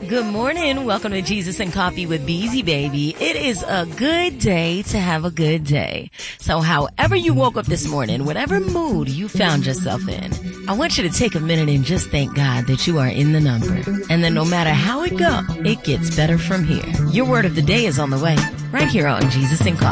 Good morning. Welcome to Jesus and Coffee with Beezy Baby. It is a good day to have a good day. So however you woke up this morning, whatever mood you found yourself in, I want you to take a minute and just thank God that you are in the number. And then no matter how it goes, it gets better from here. Your word of the day is on the way, right here on Jesus and Coffee.